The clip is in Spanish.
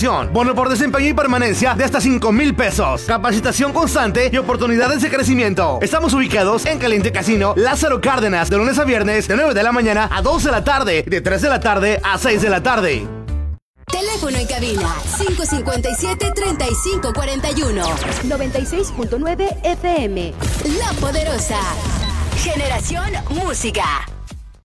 promoción. Bono por desempeño y permanencia de hasta 5,000 pesos. Capacitación constante y oportunidades de crecimiento. Estamos ubicados en Caliente Casino, Lázaro Cárdenas, de lunes a viernes, de 9 de la mañana a 2 de la tarde, de 3 de la tarde a 6 de la tarde. Teléfono en cabina 557-3541. 96.9 FM. La Poderosa. Generación Música.